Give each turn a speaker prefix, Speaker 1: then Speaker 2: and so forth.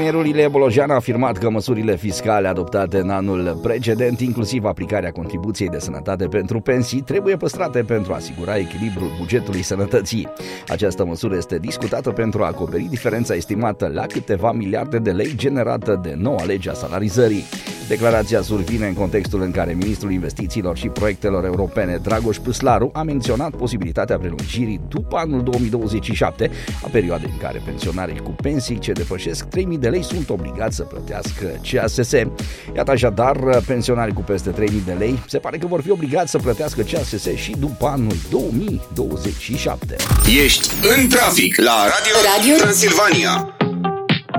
Speaker 1: Premierul Ilie Bolojan a afirmat că măsurile fiscale adoptate în anul precedent, inclusiv aplicarea contribuției de sănătate pentru pensii, trebuie păstrate pentru a asigura echilibrul bugetului sănătății. Această măsură este discutată pentru a acoperi diferența estimată la câteva miliarde de lei generată de noua lege a salarizării. Declarația survine în contextul în care ministrul investițiilor și proiectelor europene Dragoș Păslaru a menționat posibilitatea prelungirii după anul 2027 a perioadei în care pensionarii cu pensii ce depășesc 3.000 de lei sunt obligați să plătească CASS. Iată așadar, pensionarii cu peste 3.000 de lei se pare că vor fi obligați să plătească CASS și după anul 2027.
Speaker 2: Ești în trafic la Radio Transilvania.